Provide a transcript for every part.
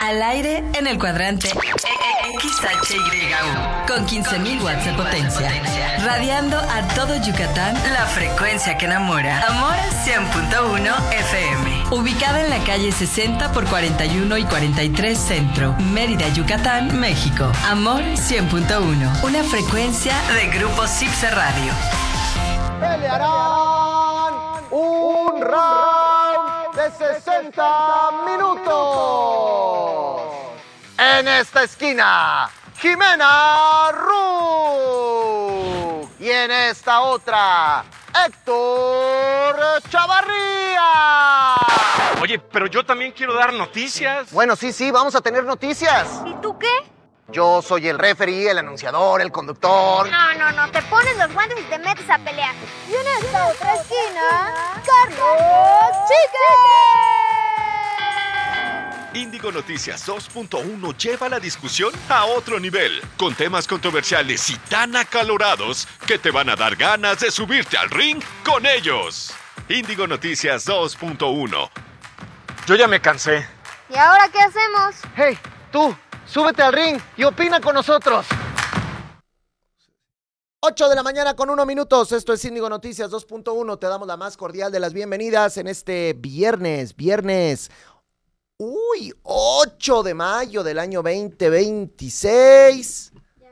Al aire en el cuadrante XHYU con 15,000 watts de potencia. Radiando a todo Yucatán, la frecuencia que enamora. Amor 100.1 FM. Ubicada en la calle 60 por 41 y 43 Centro, Mérida, Yucatán, México. Amor 100.1. Una frecuencia de Grupo Cipse Radio. Pelearán un round de 60 minutos. En esta esquina, Jimena Ru. Y en esta otra, Héctor Chavarría. Oye, pero yo también quiero dar noticias. Bueno, sí, vamos a tener noticias. ¿Y tú qué? Yo soy el referee, el anunciador, el conductor. No, te pones los guantes y te metes a pelear. Y en esta otra esquina, Carlos Chique. Índigo Noticias 2.1 lleva la discusión a otro nivel, con temas controversiales y tan acalorados que te van a dar ganas de subirte al ring con ellos. Índigo Noticias 2.1. Yo ya me cansé. ¿Y ahora qué hacemos? Hey, tú, súbete al ring y opina con nosotros. 8 de la mañana con 1 minutos. Esto es Índigo Noticias 2.1. Te damos la más cordial de las bienvenidas en este viernes. 8 de mayo del año 2026.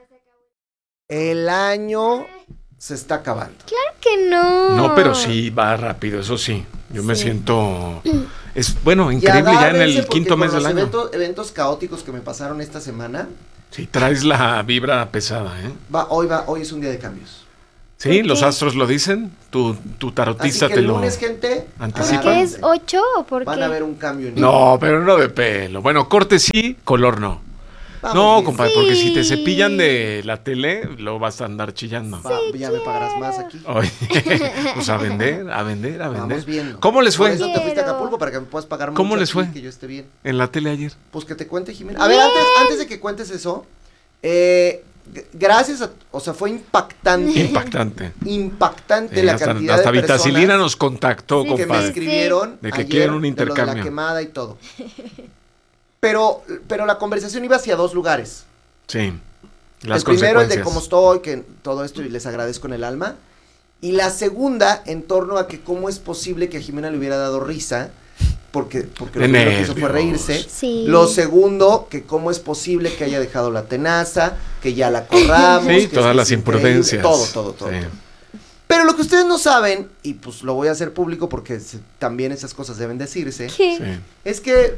El año se está acabando. Claro que no. No, pero sí va rápido, eso sí. Yo me siento... Es bueno, increíble ya en el quinto mes del año. Eventos caóticos que me pasaron esta semana. Sí, traes la vibra pesada, ¿eh? Hoy es un día de cambios. Sí, los astros lo dicen. Tu tarotista Así que te el lo lunes, gente, anticipa. ¿Por qué es 8 o por qué? Van a ver un cambio en No, pero no de pelo. Bueno, corte sí, color no. Vamos No, bien. compadre, porque si te cepillan de la tele, lo vas a andar chillando. Ya me pagarás más aquí. Oye, pues a vender. Vamos viendo. ¿Cómo les Por fue eso te fuiste a Acapulco, para que me puedas pagar mucho. ¿Cómo les aquí, fue? que yo esté bien. en la tele ayer? Pues que te cuente, Jimena. A ver, antes de que cuentes eso, gracias o sea, fue impactante. Impactante la cantidad hasta de Vitacilina personas nos contactó, que me compadre. escribieron De que ayer quieren un de lo de intercambio. la quemada y todo. Pero la conversación iba hacia dos lugares. Sí, las El primero, el de consecuencias. cómo estoy, que todo esto y les agradezco en el alma. Y la segunda, en torno a que cómo es posible que a Jimena le hubiera dado risa, porque lo primero que hizo fue reírse. Sí. Lo segundo, que cómo es posible que haya dejado la tenaza, que ya la corramos. Sí, que todas es las increíble, imprudencias. Todo. Sí. Pero lo que ustedes no saben, y pues lo voy a hacer público porque también esas cosas deben decirse, ¿Qué? Sí. es que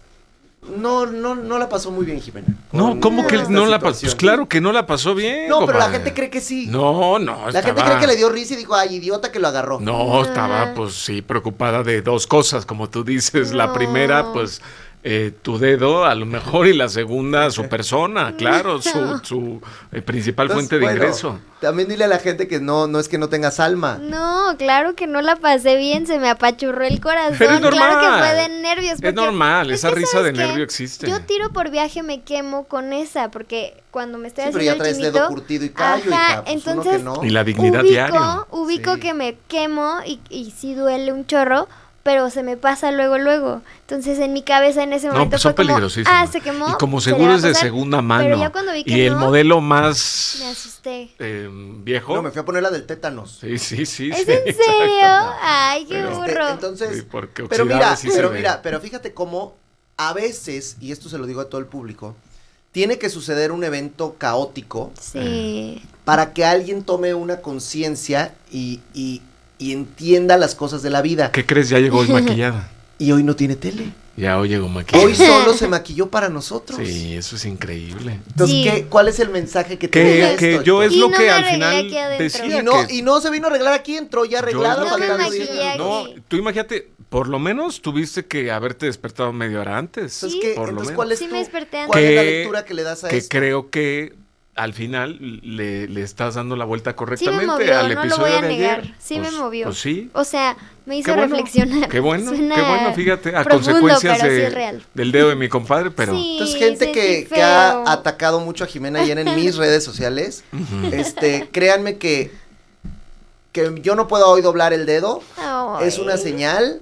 no la pasó muy bien, Jimena. No, ¿cómo que esta no la pasó? situación. Pues claro que no la pasó bien. No, pero la compadre. gente cree que sí. No, La gente cree que le dio risa y dijo, ay, idiota que lo agarró. No, estaba pues sí preocupada de dos cosas, como tú dices. La No. primera, pues tu dedo a lo mejor, y la segunda, su persona, claro, su principal Entonces, fuente de bueno, ingreso. También dile a la gente que no es que no tengas alma. No, claro que no la pasé bien, se me apachurró el corazón. Pero es Claro que normal. fue de nervios. Es porque normal, es esa que, risa ¿sabes de qué? nervio existe. Yo tiro por viaje me quemo con esa, porque cuando me estoy Sí, pero haciendo ya traes el dedo chinito, curtido y callo, ajá, hija, pues entonces uno que no. Y la dignidad diario. ubico Sí. que me quemo y sí duele un chorro, pero se me pasa luego. Entonces en mi cabeza en ese No, momento pues son fue como, peligrosísimas. se quemó. Y como se le seguro va a es de pasar. segunda mano. Pero ya cuando vi que Y el no, modelo más me asusté. viejo. No, me fui a poner la del tétanos. Sí. ¿Es sí, en serio? exacto. Ay, qué Pero- burro. Entonces, Sí, porque pero oxidada mira, sí se ve. pero fíjate cómo a veces, y esto se lo digo a todo el público, tiene que suceder un evento caótico Sí. para que alguien tome una conciencia y entienda las cosas de la vida. ¿Qué crees? Ya llegó hoy maquillada. Y hoy no tiene tele. Ya hoy llegó maquillada. Hoy solo se maquilló para nosotros. Sí, eso es increíble. Entonces, Sí. ¿cuál es el mensaje que te deja Que esto, yo Héctor? es Y lo no que me al arreglé final aquí adentro. decía Y no se vino a arreglar aquí, entró ya arreglado. Yo es lo que faltando me 10 maquillé minutos. aquí. No, tú imagínate, por lo menos tuviste que haberte despertado media hora antes. Entonces, Sí. ¿qué? Por lo Entonces, menos. ¿cuál es Sí tu- me desperté antes. cuál es la Que- lectura que le das a Que esto? creo que al final le estás dando la vuelta Sí me correctamente movió, al no lo episodio voy a de negar. ayer. Sí Pues- me movió. Pues sí. O sea, me hizo Qué bueno, reflexionar. Qué bueno, Suena fíjate, a profundo, consecuencias pero sí es real. del dedo de mi compadre, pero Sí. Entonces, gente sentí que ha feo. atacado mucho a Jimena ayer en mis redes sociales, créanme que yo no puedo hoy doblar el dedo, Ay. es una señal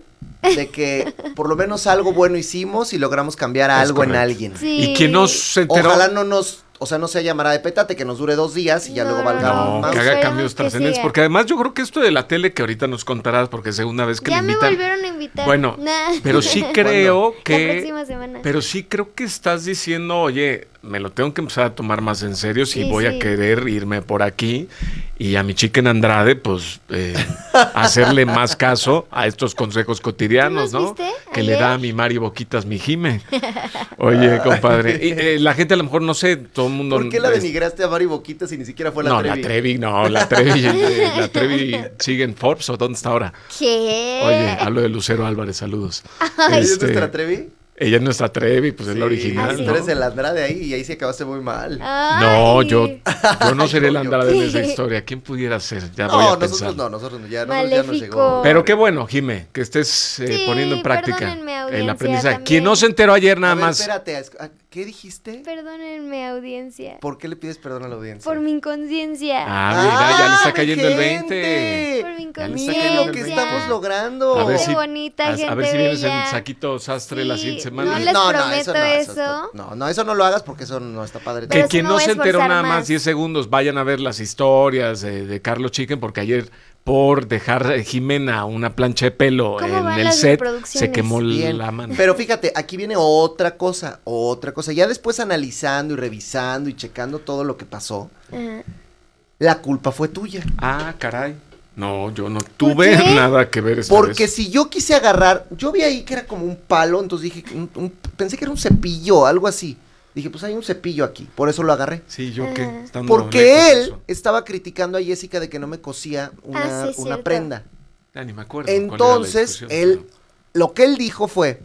de que por lo menos algo bueno hicimos y logramos cambiar algo correcto. en alguien. Sí. Y quien no se enteró. Ojalá no sea llamará de petate, que nos dure 2 días y ya luego valga No, más. que haga Esperemos cambios que trascendentes. siga. Porque además yo creo que esto de la tele que ahorita nos contarás, porque es segunda vez que Ya le me invitan. volvieron a invitar. Bueno, Nah. pero sí creo La que. próxima semana. Pero sí creo que estás diciendo, oye, me lo tengo que empezar a tomar más en serio si Sí, voy sí. a querer irme por aquí. Y a mi Chicken Andrade, pues, hacerle más caso a estos consejos cotidianos, ¿Tú ¿no? los viste Que le ayer? da a mi Mari Boquitas, mi Jime. Oye, compadre. Y, la gente a lo mejor, no sé, todo el mundo. ¿Por qué la denigraste a Mari Boquitas si ni siquiera fue la No, Trevi? la Trevi sigue en Forbes o ¿dónde está ahora? ¿Qué? Oye, hablo de Lucero Álvarez, saludos. ¿Ella es Este, nuestra Trevi? Ella es nuestra Trevi, pues es la original, Ah, sí. Tú ¿no? eres el Andrade ahí y ahí sí acabaste muy mal. No, Ay. yo no seré el Yo. Andrade de esa historia. ¿Quién pudiera ser? Ya voy a pensar. nosotros no, ya nos Maléfico. llegó. Pero qué bueno, Jime, que estés Sí, poniendo en práctica perdónenme, el audiencia, aprendizaje. también. Quien no se enteró ayer nada A ver, más. espérate, ¿qué dijiste? Perdónenme, audiencia. ¿Por qué le pides perdón a la audiencia? Por mi inconsciencia. Ah, mira, ya le está ¡Ah, cayendo el gente! 20. Por mi Ya le está Mira inconsciencia. cayendo lo que el estamos 20. logrando. A ver Qué si, bonita, a ver gente si vienes bella. en saquito sastre la Sí, siguiente semana. no les prometo eso. No, eso no lo hagas porque eso no está padre. Pero Que sí quien me no voy a se enteró esforzar nada más más. 10 segundos, vayan a ver las historias de Carlos Chicken, porque ayer por dejar Jimena una plancha de pelo ¿Cómo en van el las set, reproducciones? se quemó Bien, la mano. pero fíjate, aquí viene otra cosa. Ya después analizando y revisando y checando todo lo que pasó, Ajá. la culpa fue tuya. Ah, caray. No, yo no tuve qué? nada que ver esta Porque vez. si yo quise agarrar, yo vi ahí que era como un palo, entonces dije, pensé que era un cepillo, algo así. Dije, pues hay un cepillo aquí, por eso lo agarré. Sí, yo qué. Estando Porque lejos de él eso. estaba criticando a Jessica de que no me cosía Ah, sí, una cierto. prenda. Ya ni me acuerdo. cuál era la Entonces, discusión, él, lo que él dijo fue,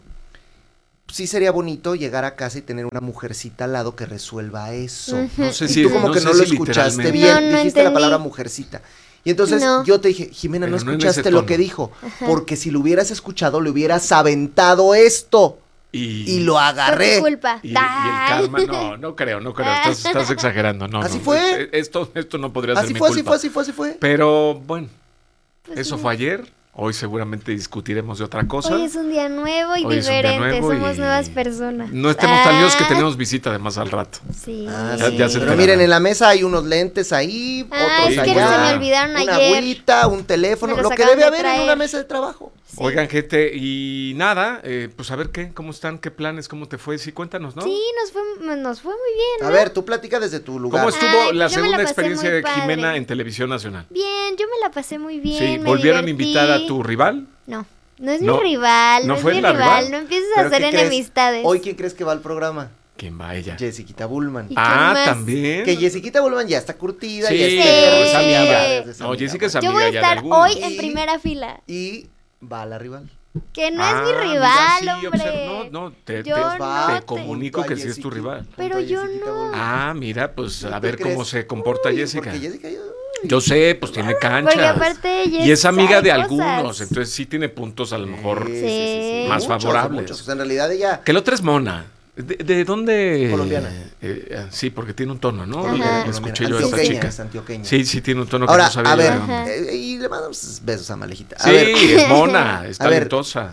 sí sería bonito llegar a casa y tener una mujercita al lado que resuelva eso. Ujú. pero no sé Y si tú como que sé no lo si escuchaste literalmente. bien, No, no dijiste la entendí. palabra mujercita. Y entonces No. yo te dije, Jimena, no Pero no en escuchaste ese lo tono. que dijo, porque si lo hubieras escuchado, le hubieras aventado esto. Y lo Fue agarré. tu culpa. Y el karma, no creo, estás exagerando, no. Así no, fue. Esto no podría ser Así mi fue, culpa. así fue. Pero bueno, Pues eso sí. fue ayer. Hoy seguramente discutiremos de otra cosa. Hoy es un día nuevo y Hoy es un día diferente. nuevo Somos y nuevas personas. No estemos tan lejos que tenemos visita además al rato. Sí. Ah, Ya- sí. ya se Pero enterarán. miren, en la mesa hay unos lentes ahí, Ah, otros es que allá. se me olvidaron una ayer. agüita, un teléfono, Me los lo que acaban debe de haber en traer. una mesa de trabajo. Sí. Oigan, gente, y nada, pues a ver qué, cómo están, qué planes, cómo te fue, sí, cuéntanos, ¿no? Sí, nos fue muy bien. A ¿no? ver, tú platica desde tu lugar. ¿Cómo estuvo Ay, la yo me la segunda pasé experiencia muy de padre. Jimena en Televisión Nacional? Bien, yo me la pasé muy bien. Sí, me ¿volvieron a divertí. invitar a tu rival? No, no es No. mi rival, ¿No no, fue es mi la rival. rival? No empieces a ¿Pero hacer qué crees? enemistades. Hoy, ¿quién crees que va al programa? ¿Quién va ella? Jessiquita Bullman. ¿Y Ah, quién más? también. Que Jessiquita Bullman ya está curtida, Sí, ya sí, es amiga. es No, Jessica es Yo amiga voy a ya de estar algunos. hoy Y- en primera fila. Y va a la rival. Que no es mi Ah, rival, mira, sí, hombre. no, te Yo no te comunico que sí es tu rival. Pero yo no. Ah, mira, pues a ¿Tú ver cómo crees? se comporta Jessica. Porque Jessica, Yo sé, pues tiene cancha. Porque aparte ella Y es amiga sabe de cosas. algunos, entonces sí tiene puntos a lo mejor Sí. más Muchos, favorables. muchos. O sea, en realidad ella Que la otra es mona. ¿De dónde? Colombiana. Sí, porque tiene un tono, ¿no? Ajá. Le escuché yo a esta antioqueña, chica. es antioqueña. Sí, sí tiene un tono que Ahora, no sabía a yo ver, de dónde. Ajá. y le mandamos besos a Malejita. A Sí, ver, es mona, es A ver, talentosa.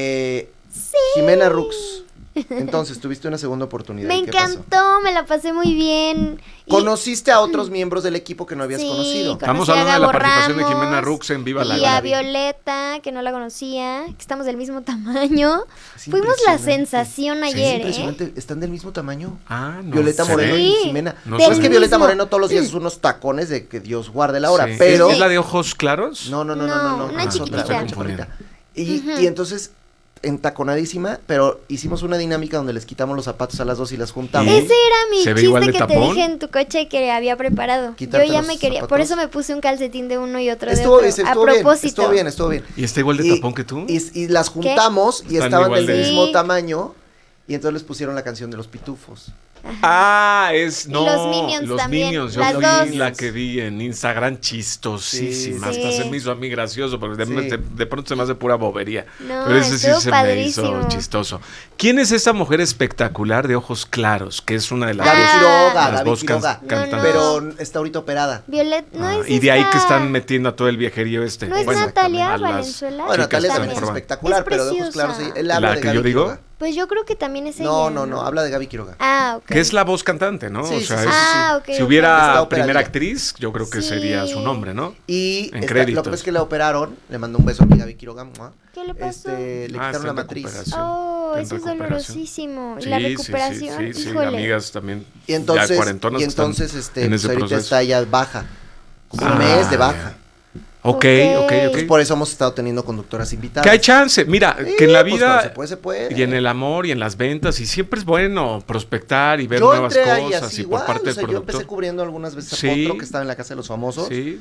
Jimena Rux. Entonces, tuviste una segunda oportunidad. Me ¿y qué pasó? encantó, me la pasé muy bien. Y- ¿Conociste a otros miembros del equipo que no habías Sí, conocido? Estamos conocí a hablando de la Gabo participación de Ramos Jimena Rux en Viva la y a Gala. Violeta, que no la conocía, que estamos del mismo tamaño. Es Fuimos la impresionante. sensación Sí, ayer, ¿eh? Impresionante, están del mismo tamaño. Ah, no Violeta sé. Moreno Sí. y Jimena. No No, sé. es que Violeta mismo. Moreno todos los días es unos tacones de que Dios guarde la hora, Sí. pero ¿Es la de ojos claros? no, No, una es otra, chiquitita. una chaparrita. Y entonces entaconadísima, pero hicimos una dinámica donde les quitamos los zapatos a las dos y las juntamos. ¿Y? Ese era mi ¿Se ve igual chiste de que te tapón? dije en tu coche que había preparado. Quitarte Yo ya los me quería, zapatos. por eso me puse un calcetín de uno y otro de Estuvo, otro. estuvo a bien, propósito. estuvo bien. ¿Y está igual de Y- tapón que tú? Y las juntamos y Están estaban igual del de- mismo Sí. tamaño y entonces les pusieron la canción de los pitufos. Es no. Y los Minions los también, Minions, las yo dos. vi la que vi en Instagram chistosísima. Sí. Hasta se me hizo a mí gracioso, porque de pronto se me hace pura bobería. No, pero ese sí estuvo se padrísimo. me hizo chistoso. ¿Quién es esa mujer espectacular de ojos claros? Que es una de las Gaby dos- Quiroga, las Gaby dos Quiroga. cantantes. Pero está ahorita operada. Violet, no es Y de ahí que esta- están metiendo a todo el viajerío este. ¿No es Bueno, Natalia a las Valenzuela? Bueno, chicas Natalia están también es probando. espectacular, Es pero de ojos preciosa. claros. Él habla ¿La de que Gaby yo digo? Quiroga. Pues yo creo que también es ella. No, habla de Gaby Quiroga. Ah, ok. Que es la voz cantante, ¿no? Sí, o sea, sí, sí, es- sí. Ah, ok, si ok. Está hubiera operadilla. primera actriz, yo creo que Sí. sería su nombre, ¿no? Y En lo créditos. que pasa es que la operaron, le mandó un beso a mi Gaby Quiroga. ¡mua! ¿Qué le pasó? Le está quitaron la en matriz. recuperación. Oh, Está en eso es recuperación. dolorosísimo. Sí, Y la sí, recuperación, sí, híjole. amigas también Y entonces, ya cuarentonas que están en pues ese ahorita proceso. está ya baja. Como un Ah, mes de ya. baja. Ok. Pues por eso hemos estado teniendo conductoras invitadas. Que hay chance. Mira, Sí, que en la pues, vida cuando se puede, se puede. y en el amor y en las ventas, y siempre es bueno prospectar y ver Yo nuevas entré ahí cosas así y igual, por parte o sea, del yo empecé productor. cubriendo algunas veces a Sí. Potro, que estaba en la Casa de los Famosos. Sí.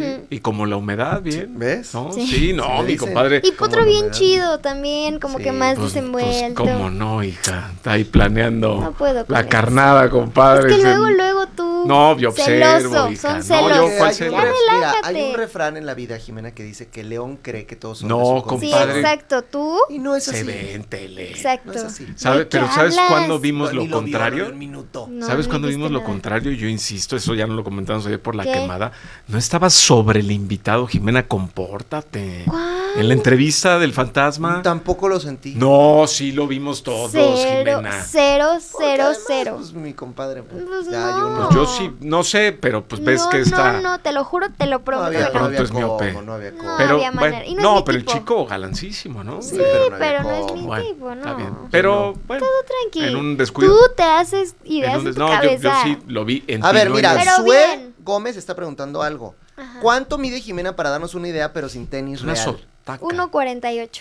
Y como la humedad, bien. ¿Ves? ¿No? Sí. Sí, no, Sí, me mi dicen. compadre. Y Potro Como bien novedad. chido también, como Sí, que más Pues desenvuelto. cómo no, hija. Está ahí planeando No puedo con la eso. carnada, compadre. Es que Es luego tú. No, yo observo, celoso, hija. son No, celos. yo Porque cuál hay un celos. Ya Mira, hay relájate. un refrán en la vida, Jimena, que dice que León cree que todos son No, de su Sí, condición. compadre. exacto, tú. Y no es Se así. ve en tele. Exacto. No es así. ¿Sabe? ¿De qué Pero ¿sabes hablas? cuándo vimos Ni lo lo vio, contrario? ni un minuto. No, ¿Sabes no cuándo viste vimos lo nada. contrario? Yo insisto, eso ya no lo comentamos ayer por la ¿Qué? quemada. No estaba sobre el invitado, Jimena, compórtate. ¿Cuál? En la entrevista del fantasma. Tampoco lo sentí. No, sí lo vimos todos, Jimena. Cero, Porque además, cero. Pues mi compadre. Pues, Pues ya, no. yo no. Pues yo sí, no sé, pero pues ves no, que está. No, te lo juro, te lo No prometo. había, De que pronto no. no había es miope. cómo, no había cómo. No. Pero, había manera. bueno, Y no es no, mi pero el tipo. chico galancísimo, ¿no? Sí, pero pero no no había es mi cómo. Bueno, tipo, no. está bien. Pero, bueno. Tranquilo. En un descuido. Tú te haces ideas en tu no, yo cabeza. sí lo vi en A ver, Tilo y mira, en- Pero Sue bien. Gómez está preguntando algo. Ajá. ¿Cuánto mide Jimena para darnos una idea, pero sin tenis una real? sotaca. 1.48.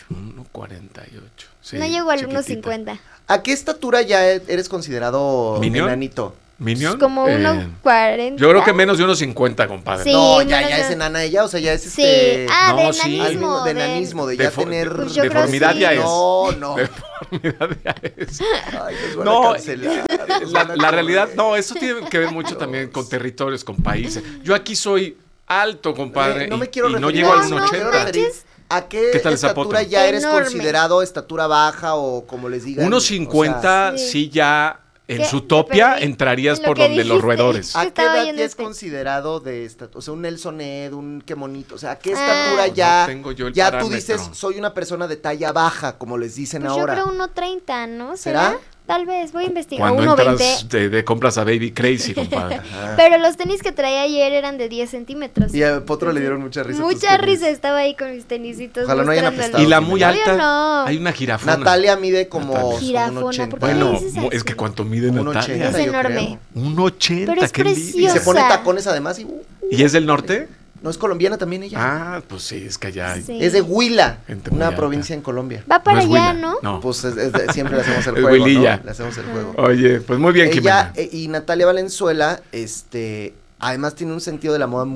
1.48. Sí, No llego al chiquitita. 1.50. ¿A qué estatura ya eres considerado ¿Minion? enanito? ¿Minion? Como 1.40. Yo creo que menos de 1.50, compadre. Sí. No, ya menos es de- enana ella, o sea, ya es Sí. este... No, de sí. enanismo. de enanismo, de De ya fo- tener... Pues yo creo deformidad sí. ya es. No. Deformidad ya es. Ay, nos van No, a cancelar, nos La, van a la realidad, correr. no, eso tiene que ver mucho también con territorios, con países. Yo aquí soy alto, compadre, No me y- quiero y no referir llego a al eso, me quiero 1.80. referir ¿A qué, ¿Qué tal esa estatura foto? ya eres Enorme. considerado estatura baja o como les digan? 1.50, O sea, sí ya en ¿Qué? su Te topia perdí. entrarías En lo por que donde los dijiste. roedores. ¿A qué Estaba edad viendo ya es este. considerado de estatura? O sea, un Nelson Ed, un qué bonito. O sea, ¿a qué Ah. estatura Pues no ya, tengo yo el ya tú parámetro. dices, soy una persona de talla baja, como les dicen Pues ahora? yo creo 1.30, ¿no? ¿Será? Tal vez, voy a investigar. Cuando 1.20. entras de compras a Baby Crazy, compadre. Pero los tenis que traía ayer eran de 10 centímetros. Y a Potro le dieron mucha risa. tus Mucha tenis. risa, estaba ahí con mis tenisitos. Ojalá no hayan mostrándolos. apestado. Y la muy Obvio alta, no. hay una jirafona. Natalia mide como Natalia. Jirafona, un 80. ¿por qué Bueno, le dices así? es que cuánto mide Un Natalia. 80, Es yo enorme. creo. Un 80, Pero es qué envidia. Y preciosa. se pone tacones además ¿Y es del norte? No es colombiana también ella. Ah, pues sí, es que allá hay. Sí. Es de Huila, Gente muy una alta. provincia en Colombia. Va para es allá, Huila, ¿no? No. Pues siempre le hacemos el Es juego, Huililla. ¿no? Le hacemos el juego. Oye, pues muy bien, Ella Jimena. y Natalia Valenzuela, además tiene un sentido de la moda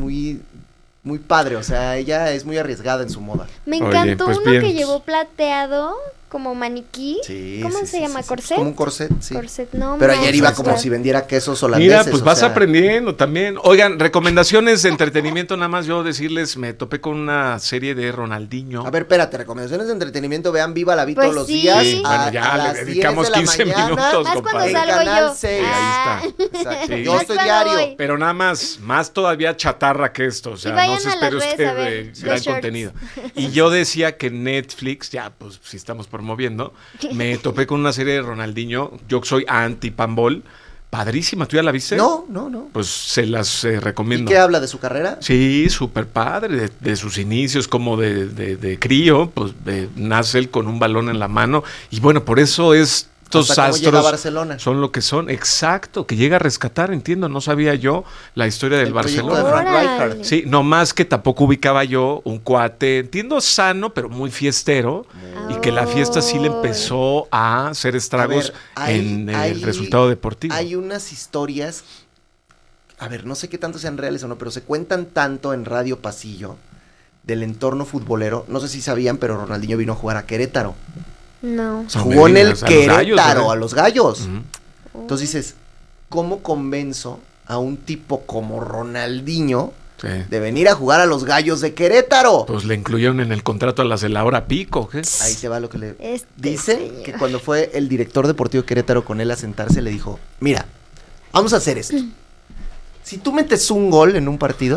muy padre, o sea, ella es muy arriesgada en su moda. Me Oye, encantó pues uno bien. que llevó plateado como maniquí. Sí, ¿Cómo sí, se sí, llama? sí, sí. ¿Corset? Como un corset, sí. Corset, no. Pero ayer iba manches, como está- si vendiera quesos holandeses. Mira, pues o vas sea, aprendiendo también. Oigan, recomendaciones de entretenimiento, nada más yo decirles, me topé con una serie de Ronaldinho. A ver, espérate, recomendaciones de entretenimiento, vean Viva la Vida Pues todos los sí. días. Sí. Bueno, ya a le las 10 dedicamos de la 15 mañana, minutos, Más cuando compadre. En salgo Canal yo. 6. Ah. Ahí está. Exacto. Sí. Yo Más estoy cuando diario. voy. Pero nada más todavía chatarra que esto, o sea, Y vayan no se a las espere redes usted a ver de los gran shorts. contenido. Y yo decía que Netflix, ya pues si estamos promoviendo, me topé con una serie de Ronaldinho, yo soy anti-Pambol, padrísima, ¿tú ya la viste? No. Pues se las ¿Y recomiendo. qué habla de su carrera? Sí, súper padre, de sus inicios como de crío, pues nace él con un balón en la mano y bueno, por eso estos Hasta cómo llega a astros Barcelona. son lo que son, exacto, que llega a rescatar, entiendo, no sabía yo la historia del El proyecto Barcelona. de Frank Órale. Rijkaard. Sí, no más que tampoco ubicaba yo un cuate, entiendo sano, pero muy fiestero, y que la fiesta sí le empezó a hacer estragos A ver, en el resultado deportivo. Hay unas historias, a ver, no sé qué tanto sean reales o no, pero se cuentan tanto en Radio Pasillo del entorno futbolero. No sé si sabían, pero Ronaldinho vino a jugar a Querétaro. No. No me Jugó en el digas, a los Gallos, Querétaro, ¿verdad? a los Gallos. Ujú. Entonces dices, ¿cómo convenzo a un tipo como Ronaldinho de venir a jugar a los Gallos de Querétaro? Pues le incluyeron en el contrato a las de la hora pico, ¿qué? Ahí te va lo que le... Dice que cuando fue el director deportivo de Querétaro con él a sentarse, le dijo, mira, vamos a hacer esto. Si tú metes un gol en un partido,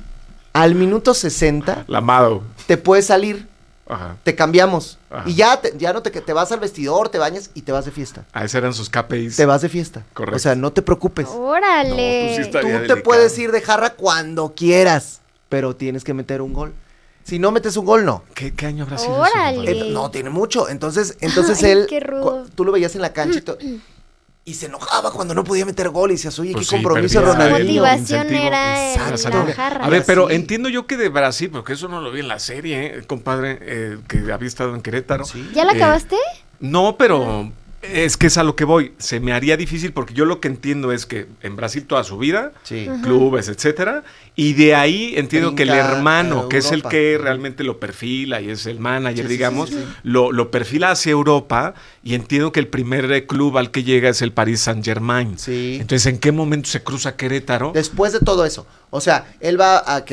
al minuto 60... La Amado. Te puedes salir. Ajá. Te cambiamos. Ajá. Y ya no te vas al vestidor, te bañas y te vas de fiesta. Ah, esos eran sus KPIs. Te vas de fiesta. Correcto. O sea, no te preocupes. ¡Órale! No, pues sí está- Tú Estaría te delicado. puedes ir de jarra cuando quieras, pero tienes que meter un gol. Si no metes un gol, no. ¿Qué año habrá sido Órale. eso? No, tiene mucho. Entonces Ay, él, qué rudo. tú lo veías en la cancha y se enojaba cuando no podía meter gol y decías, oye, Pues qué sí, compromiso perdía Su Ronaldinho. motivación incentivo. era Exacto. la jarra. A ver, pero Sí. entiendo yo que de Brasil, porque eso no lo vi en la serie, compadre, que había estado en Querétaro. Sí. ¿Ya la acabaste? No, pero es que es a lo que voy. Se me haría difícil porque yo lo que entiendo es que en Brasil toda su vida, Sí. clubes, etcétera, y de ahí entiendo que el Brinca hermano, a que es el Europa. que realmente lo perfila y es el manager, Sí, sí, digamos, sí, sí. Lo perfila hacia Europa y entiendo que el primer club al que llega es el Paris Saint-Germain. Sí. Entonces, ¿en qué momento se cruza Querétaro? Después de todo eso. O sea, él va a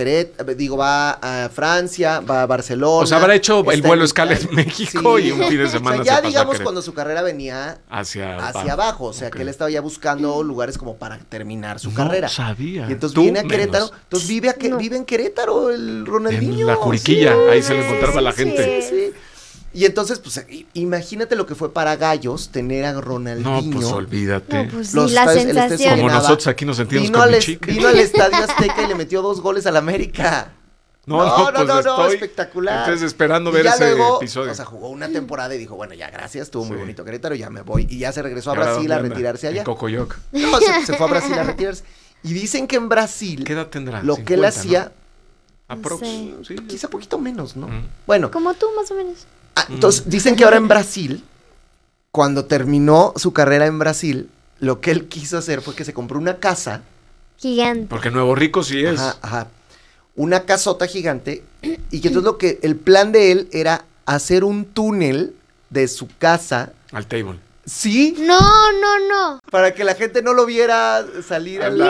va a Francia, va a Barcelona. O sea, habrá hecho el está vuelo en escala en Italia. México y un fin de O semana sea, se ya pasó a digamos Querétaro. cuando su carrera venía Hacia abajo. O sea, Ok. que él estaba ya buscando lugares como para terminar su No carrera. sabía. Y entonces Tú viene a menos. Querétaro. Entonces vive en Querétaro el Ronaldinho. En la Juriquilla, Sí, ahí se lo encontraba la gente. Sí, sí. Y entonces, pues, imagínate lo que fue para Gallos tener a Ronaldinho. No, pues olvídate. No, pues Los sí, la estadios- el estadio sensación. Como llenaba. nosotros aquí nos sentimos Vino con al, mi es- chica. vino al Estadio Azteca y le metió 2 goles al América. No, estoy espectacular. entonces esperando Y ver ya ese luego, episodio. O sea, jugó una temporada y dijo, bueno, ya gracias, estuvo muy Sí. bonito Querétaro, ya me voy. Y ya se regresó a ¿Y ahora Brasil a dónde anda? retirarse allá. En Cocoyoc. No, se fue a Brasil a retirarse. Y dicen que en Brasil, ¿Qué edad tendrá? lo que él 50, hacía, ¿no? Aprox. sé. Sí. quizá poquito menos, ¿no? Mm. Bueno, Como tú, más o menos. entonces dicen que ahora en Brasil, cuando terminó su carrera en Brasil, lo que él quiso hacer fue que se compró una casa. Gigante. Porque Nuevo Rico sí es. Ajá. Una casota gigante. Y que entonces el plan de él era hacer un túnel de su casa. Al table. Sí, No, no. para que la gente no lo viera salir al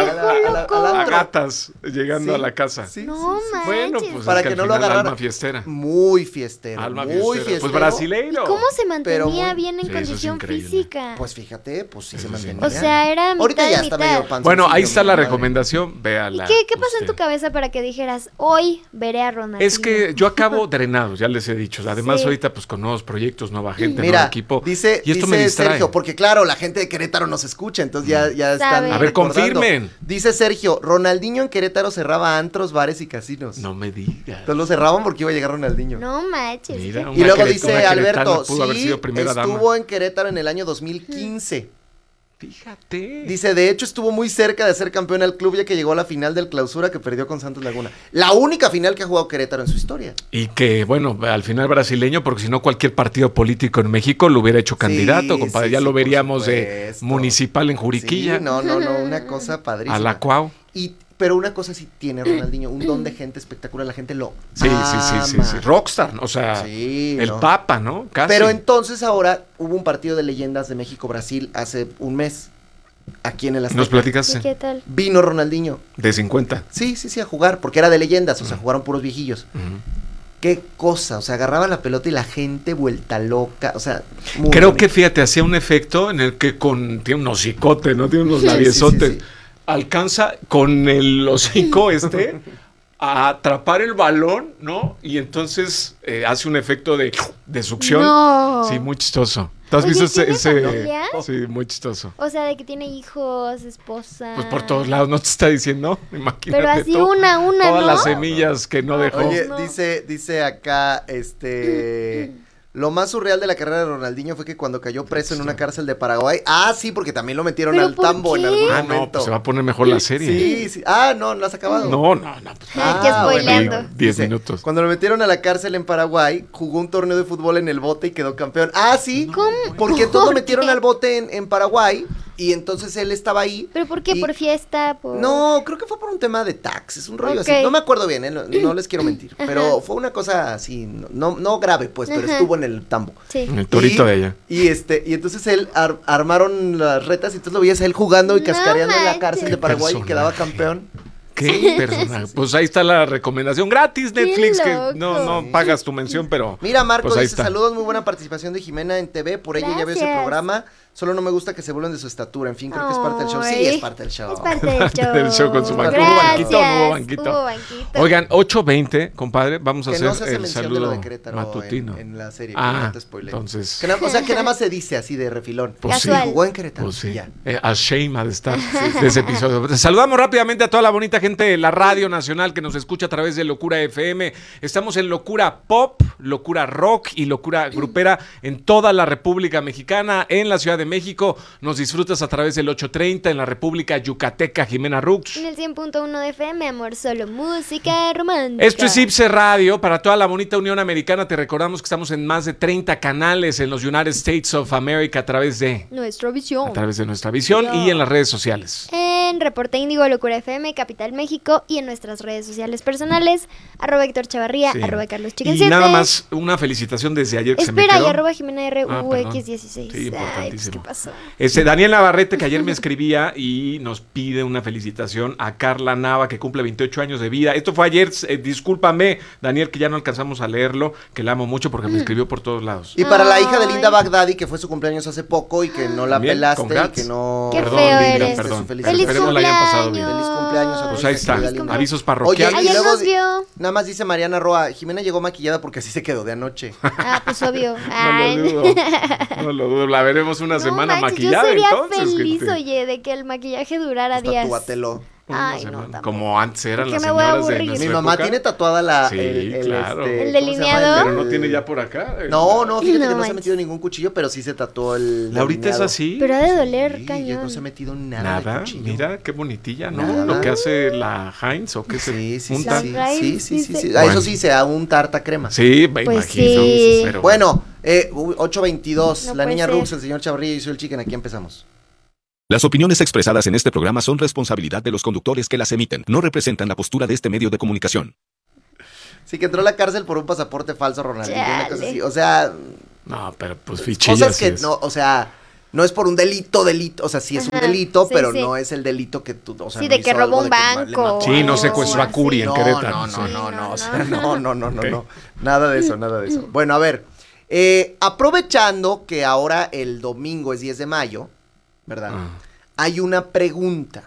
A antro. gatas llegando Sí, a la casa. Sí, No, sí, sí. manches. Bueno, pues Para es que al no lo final agarrara. alma fiestera. Muy fiestero. Alma muy fiestera. fiestero. Pues brasileiro. ¿Cómo se Pero mantenía muy- bien en Sí, eso es condición increíble. física? Pues fíjate, pues sí Eso se es mantenía. increíble. O sea, era Ahorita mitad ya y está mitad. medio panzoncillo, Bueno, ahí está la madre. recomendación. Véala. ¿Y qué pasó en usted. tu cabeza para que dijeras, hoy veré a Ronaldinho? Es que yo acabo drenado, ya les he dicho. Además, Sí. ahorita, pues con nuevos proyectos, nueva gente, nuevo Mira, equipo. dice, y esto me dice distrae. Sergio, porque claro, la gente de Querétaro nos escucha, entonces ya están Sabe. A ver, recordando. confirmen. Dice Sergio, Ronaldinho en Querétaro cerraba antros, bares y casinos. No me digas. Entonces lo cerraban porque iba a llegar Ronaldinho. No manches. Mira, Y luego una dice queretana Alberto, pudo haber sí, sido primera estuvo dama. en Querétaro en el año 2015. Fíjate. Dice, de hecho estuvo muy cerca de ser campeón al club ya que llegó a la final del Clausura que perdió con Santos Laguna. La única final que ha jugado Querétaro en su historia. Y que, bueno, al final brasileño, porque si no cualquier partido político en México lo hubiera hecho candidato, compadre. sí, ya sí, lo por veríamos de supuesto. municipal en Juriquilla. Sí, no, una cosa padrísima. A la Cuau. Pero una cosa sí tiene Ronaldinho, un don de gente espectacular, la gente lo Sí. ama. Rockstar, o sea, Sí, el no. Papa, ¿no? Casi. Pero entonces ahora hubo un partido de leyendas de México-Brasil hace un mes, aquí en el Azteca. ¿Nos ¿Y platicaste? qué tal? Vino Ronaldinho. De 50. Sí, a jugar, porque era de leyendas, o sea, jugaron puros viejillos. Ujú. Qué cosa, o sea, agarraba la pelota y la gente vuelta loca, o sea, muy Creo bonito. que, fíjate, hacía un efecto en el que tiene un hocicote, ¿no? Tiene unos Sí, labiosotes. sí. Alcanza con el hocico a atrapar el balón, ¿no? Y entonces hace un efecto de succión. No. Sí, muy chistoso. ¿Tú has Oye, visto ¿tiene ese? familia? Sí, muy chistoso. O sea, de que tiene hijos, esposa. Pues por todos lados, ¿no te está diciendo? Imagínate Pero así tú, una, todas ¿no? las semillas que no dejó. Oye, No. dice acá, lo más surreal de la carrera de Ronaldinho fue que cuando cayó preso en una cárcel de Paraguay, sí, porque también lo metieron ¿Pero al por tambo en qué? algún Ah, momento. no, pues se va a poner mejor la serie. Sí, no has acabado. No, pues, Ay, qué spoileando. 10 Dice, minutos. Cuando lo metieron a la cárcel en Paraguay, jugó un torneo de fútbol en el bote y quedó campeón. Sí, ¿Cómo? porque todos lo ¿Por metieron qué? al bote en Paraguay Y entonces él estaba ahí. ¿Pero por qué? ¿Por fiesta? No, creo que fue por un tema de tax, es un rollo Ok. así. No me acuerdo bien, no les quiero mentir. Pero fue una cosa así, no grave, pues, pero estuvo en el tambo. Sí. El torito de ella. Y entonces él armaron las retas y entonces lo veías a él jugando y No cascareando en la manches. cárcel de Paraguay y Personaje. quedaba campeón. ¿Qué personaje? Pues ahí está la recomendación gratis, Netflix, que loco. no pagas tu mención, pero Mira, Marco pues ahí dice, está. saludos, muy buena participación de Jimena en TV, por ello ya veo ese Gracias. programa, solo no me gusta que se vuelvan de su estatura, en fin, creo que es parte del show. Sí, Ay. es parte del show. Es parte del show. Del show con su banquito. ¿Hubo banquito o no hubo Gracias. banquito? Hubo banquito. Oigan, 8:20, compadre, vamos a Que no se hacer hace el mención de lo saludo de Querétaro matutino. en la serie, Ah, que no te spoileo. entonces, Que o sea, que nada más se dice así de refilón. pues sí, Casual. Jugó en Querétaro. pues sí. Ya. Ashamed de estar de ese episodio. Saludamos rápidamente a toda la bonita gente de la Radio Nacional que nos escucha a través de Locura FM. Estamos en Locura Pop, Locura Rock y Locura Grupera en toda la República Mexicana. En la Ciudad de México nos disfrutas a través del 830, en la República Yucateca, Jimena Rux. En el 100.1 de FM, amor, solo música romántica. Esto es Ipse Radio. Para toda la bonita Unión Americana te recordamos que estamos en más de 30 canales en los United States of America a través de Nuestra visión. nuestra visión y en las redes sociales. En Reporte Índigo, Locura FM, Capital México y en nuestras redes sociales personales, @Héctor Chavarría, Sí. @Carlos Y Chicken nada más una felicitación desde ayer que se me Espera, y quedó. @Jimena RUX16. Sí, Ay, pues, importantísimo. ¿qué pasó? Daniel Navarrete, que ayer me escribía y nos pide una felicitación a Carla Nava, que cumple 28 años de vida. Esto fue ayer, discúlpame, Daniel, que ya no alcanzamos a leerlo, que la amo mucho porque me escribió por todos lados. Y para la hija de Ay. Linda Baghdadi, que fue su cumpleaños hace poco y que no la También, pelaste y congrats. que no... Qué Perdón, feo Linda, eres. perdón. ¡Feliz Esperemos la hayan pasado bien. cumpleaños! Feliz cumpleaños a Pues tu ahí hija está, querida Linda. avisos parroquiales. Oye, y Ayer luego nos vio. nada más dice Mariana Roa, Jimena llegó maquillada porque así se quedó de anoche. Ah, pues obvio. No Ay. lo dudo, no lo dudo. La veremos una No semana manches, maquillada yo sería entonces. feliz, gente. oye, de que el maquillaje durara Pues días. tatúatelo. Una Ay, no, semana. tampoco. Como antes eran Porque las me voy a señoras de aburrir. nuestra Mi mamá época. tiene tatuada la... Sí, claro. ¿El ¿cómo se llama? delineado? Pero no tiene ya por acá. No, fíjate No que no se ha manches. metido ningún cuchillo, pero sí se tatuó el Laurita es delineado. así. Pero ha de doler, Sí, cañón. ya no se ha metido nada de Nada, cuchillo. mira qué bonitilla, ¿no? Nada. Lo que hace la Heinz o qué se Sí, sí, sí, unta. sí, La sí, Heinz sí, sí, dice- sí. Bueno. Eso sí, se da un tarta crema. Sí, me Pues imagino. sí. Pero Bueno, 8:22, No la puede niña ser. Rux, el señor Chavarría y soy el Chicken, aquí empezamos. Las opiniones expresadas en este programa son responsabilidad de los conductores que las emiten. No representan la postura de este medio de comunicación. Sí, que entró a la cárcel por un pasaporte falso, Ronaldinho, una cosa Chale. así. O sea, No, pero pues fichillas. cosas que sí no, o sea, no es por un delito, o sea, sí es un Ajá, delito, sí, pero sí. no es el delito que tú, o sea, Sí, no de que hizo robó algo un de que le banco. mató. Sí, no o secuestró a así. Curi en No, Querétaro. no, sí. no, no, no, o sea, no. no, nada de eso. Bueno, a ver, aprovechando que ahora el domingo es 10 de mayo, ¿verdad? Ah. Hay una pregunta,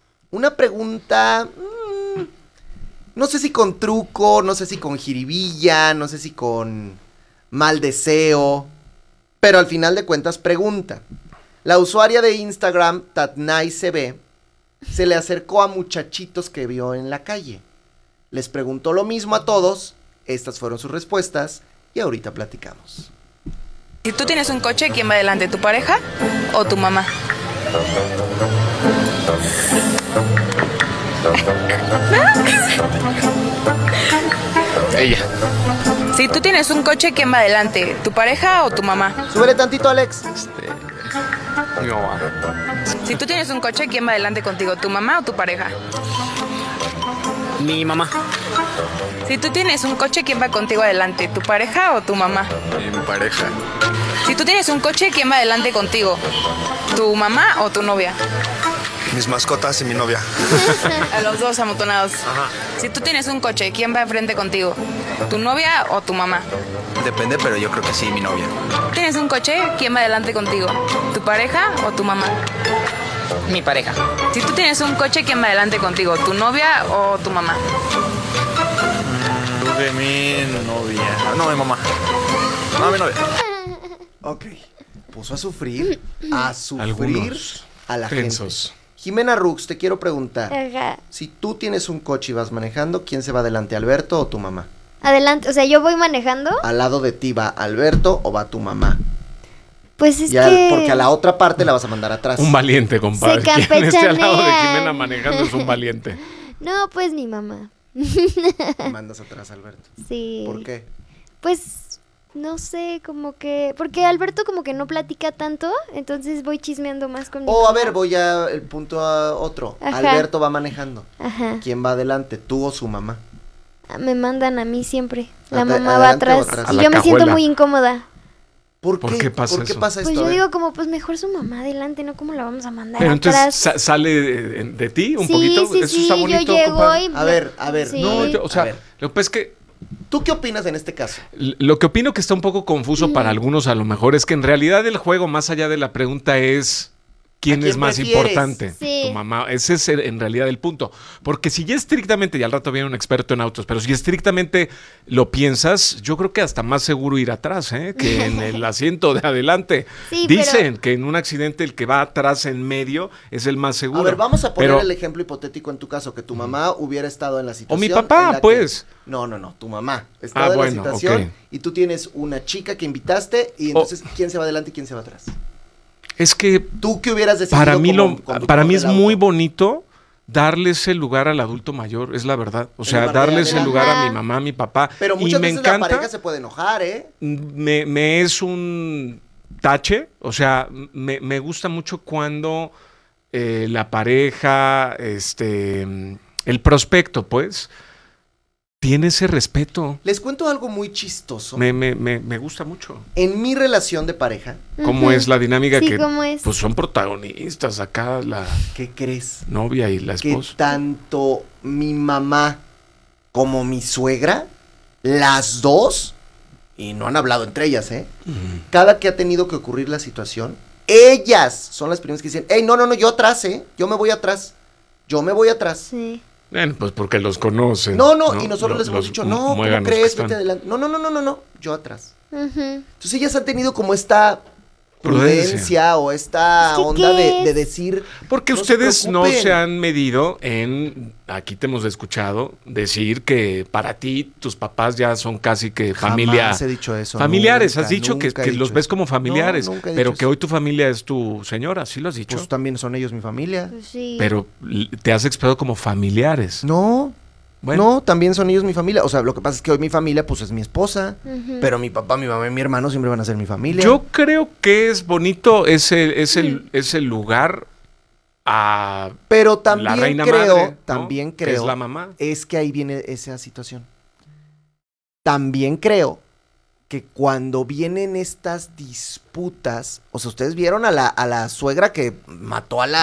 no sé si con truco, no sé si con jiribilla, no sé si con mal deseo, pero al final de cuentas pregunta. La usuaria de Instagram, TatnaiCB, se le acercó a muchachitos que vio en la calle. Les preguntó lo mismo a todos, estas fueron sus respuestas y ahorita platicamos. Si tú tienes un coche, ¿quién va adelante? ¿Tu pareja o tu mamá? Ella. Si tú tienes un coche, ¿quién va adelante? ¿Tu pareja o tu mamá? Súbele tantito, Alex. No, Si tú tienes un coche, ¿quién va adelante contigo? ¿Tu mamá o tu pareja? Mi mamá. Si tú tienes un coche, ¿quién va contigo adelante? ¿Tu pareja o tu mamá? Mi pareja. Si tú tienes un coche, ¿quién va adelante contigo? ¿Tu mamá o tu novia? Mis mascotas y mi novia. A los dos amontonados. Si tú tienes un coche, ¿quién va enfrente contigo? ¿Tu novia o tu mamá? Depende, pero yo creo que sí, mi novia. ¿Tienes un coche? ¿Quién va adelante contigo? ¿Tu pareja o tu mamá? Mi pareja. Si tú tienes un coche, ¿quién va adelante contigo? ¿Tu novia o tu mamá? De mi novia. No, mi mamá. No, mi novia. Ok. Puso a sufrir Algunos a la tensos. gente. Jimena Rux, te quiero preguntar. Ajá. Si tú tienes un coche y vas manejando, ¿quién se va adelante, Alberto o tu mamá? Adelante, o sea, yo voy manejando. ¿Al lado de ti va Alberto o va tu mamá? Pues es Ya, que... porque a la otra parte la vas a mandar atrás. Un valiente, compadre. Se Quien esté al lado de campechanean. Jimena manejando es un valiente. No, pues mi mamá. Mandas atrás, Alberto. Sí. ¿Por qué? Pues No sé, como que... Porque Alberto como que no platica tanto, entonces voy chismeando más con mi O a mamá. ver, voy a el punto a otro. Ajá. Alberto va manejando. Ajá. ¿Quién va adelante? ¿Tú o su mamá? Me mandan a mí siempre. La Ate- mamá va adelante o atrás. atrás. A Y la yo me siento cajuela. muy incómoda. ¿Por ¿Por qué pasa ¿Por qué eso? pasa Pues esto? yo A ver. digo como, pues mejor su mamá adelante, ¿no? ¿Cómo la vamos a mandar Pero entonces atrás? sale de ti un Sí, poquito. sí, Eso sí, está yo bonito, llego compadre. y... A ver, Sí. No, o sea, A ver. lo que pasa es que ¿Tú qué opinas en este caso? lo que opino que está un poco confuso para algunos a lo mejor es que en realidad el juego, más allá de la pregunta, es ¿quién ¿A quién es más prefieres? importante? Sí. Tu mamá. Ese es en realidad el punto. Porque si ya estrictamente, y al rato viene un experto en autos, pero si estrictamente lo piensas, yo creo que hasta más seguro ir atrás, que en el asiento de adelante. Sí, Dicen que en un accidente el que va atrás en medio es el más seguro. A ver, vamos a poner Pero- el ejemplo hipotético en tu caso, que tu mamá hubiera estado en la situación. mi papá, en la que- pues. No, tu mamá. Estaba en bueno, la situación ok. y tú tienes una chica que invitaste y entonces, ¿quién se va adelante y quién se va atrás? Es que ¿Tú qué hubieras decidido para mí, como conductor para mí es del auto? muy bonito darle ese lugar al adulto mayor, es la verdad. O sea, lugar de darle ese adelante. lugar a Ajá. mi mamá, a mi papá. Pero y muchas me veces la encanta, pareja se puede enojar, ¿eh? me es un tache, o sea, me gusta mucho cuando la pareja, el prospecto, pues, tiene ese respeto. Les cuento algo muy chistoso. Me gusta mucho. En mi relación de pareja, Cómo Ujú. es la dinámica Sí, que cómo es. pues son protagonistas acá, la ¿qué crees? novia y la Que esposa. tanto mi mamá como mi suegra, las dos, y no han hablado entre ellas, cada que ha tenido que ocurrir la situación, ellas son las primeras que dicen, hey, no, yo atrás, yo me voy atrás, Sí. Bueno, pues porque los conocen. No, y nosotros les hemos Los dicho, no, ¿cómo muéganos que crees? están. Vete adelante. No, yo atrás. Ujú. Entonces ellas han tenido como esta Prudencia. prudencia o esta Es que, onda ¿qué de es? decir, Porque no se ustedes no preocupen. se han medido en, aquí te hemos escuchado decir que para ti tus papás ya son casi que familia. Jamás he dicho eso. Familiares, nunca, has dicho que nunca he los dicho ves eso. como familiares, No, nunca he pero dicho que eso. hoy tu familia es tu señora, ¿sí lo has dicho? Pues también son ellos mi familia. Pues sí. Pero te has expresado como familiares. No, Bueno. no, también son ellos mi familia. O sea, lo que pasa es que hoy mi familia, pues es mi esposa. Ujú. Pero mi papá, mi mamá y mi hermano siempre van a ser mi familia. Yo creo que es bonito ese lugar a Pero la también reina creo, madre, ¿no? también Que creo, es la mamá. es que ahí viene esa situación. También creo que cuando vienen estas disputas, o sea, ustedes vieron a la suegra que mató a la